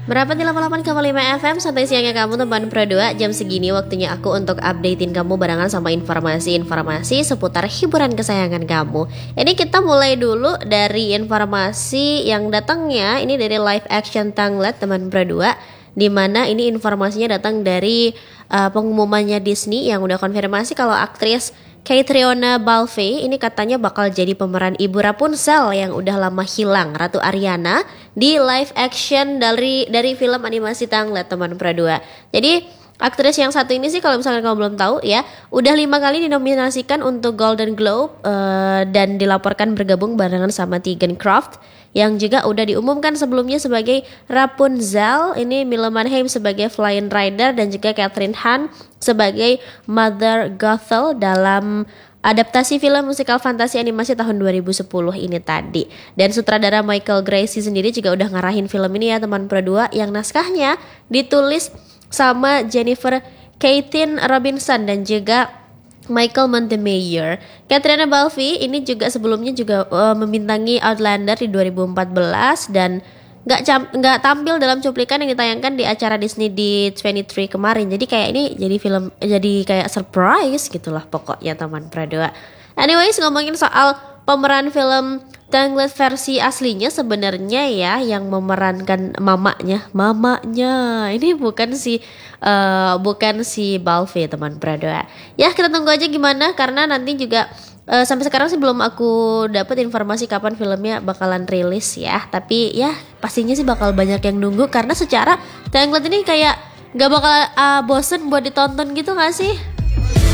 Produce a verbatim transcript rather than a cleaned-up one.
Merapat di delapan puluh delapan koma lima F M, santai siangnya kamu teman Pro dua. Jam segini waktunya aku untuk updatein kamu barengan sama informasi-informasi seputar hiburan kesayangan kamu. Ini kita mulai dulu dari informasi yang datangnya ini dari live action Tangled teman Pro dua, dimana ini informasinya datang dari uh, pengumumannya Disney yang udah konfirmasi kalau aktris Catriona Balfe ini katanya bakal jadi pemeran ibu Rapunzel yang udah lama hilang, Ratu Ariana, di live action dari dari film animasi Tangled teman Pro dua. Jadi aktris yang satu ini sih kalau misalkan kamu belum tahu ya, udah lima kali dinominasikan untuk Golden Globe uh, dan dilaporkan bergabung barengan sama Tegan Croft yang juga udah diumumkan sebelumnya sebagai Rapunzel, ini Mila Manheim sebagai Flying Rider dan juga Catherine Hahn sebagai Mother Gothel dalam adaptasi film musikal fantasi animasi tahun dua ribu sepuluh ini tadi. Dan sutradara Michael Gracey sendiri juga udah ngarahin film ini ya teman Pro dua, yang naskahnya ditulis sama Jennifer Kaitin Robinson dan juga Michael Montemayor. Catriona Balfe ini juga sebelumnya juga uh, membintangi Outlander di dua ribu empat belas dan nggak cam- nggak tampil dalam cuplikan yang ditayangkan di acara Disney di dua puluh tiga kemarin. Jadi kayak ini jadi film jadi kayak surprise gitulah pokoknya teman Pro dua. Anyways, ngomongin soal pemeran film Tangled versi aslinya sebenarnya ya yang memerankan mamanya, mamanya ini bukan si uh, bukan si Balfe teman Pro dua. Ya kita tunggu aja gimana karena nanti juga uh, sampai sekarang sih belum aku dapat informasi kapan filmnya bakalan rilis ya. Tapi ya pastinya sih bakal banyak yang nunggu karena secara Tangled ini kayak gak bakal uh, bosen buat ditonton gitu gak sih?